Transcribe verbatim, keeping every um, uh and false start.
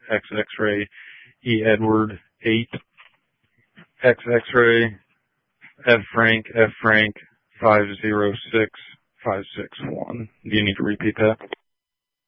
X X-ray, E Edward eight, X X-ray, F Frank, F Frank, five zero six, five six one. Do you need to repeat that?